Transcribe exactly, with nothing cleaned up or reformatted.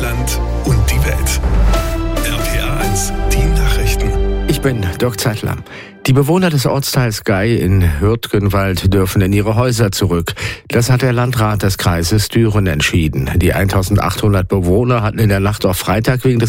Deutschland und die Welt. R P R eins, die Nachrichten. Ich bin Dirk Zeitler. Die Bewohner des Ortsteils Gey in Hürtgenwald dürfen in ihre Häuser zurück. Das hat der Landrat des Kreises Düren entschieden. Die eintausendachthundert Bewohner hatten in der Nacht auf Freitag wegen des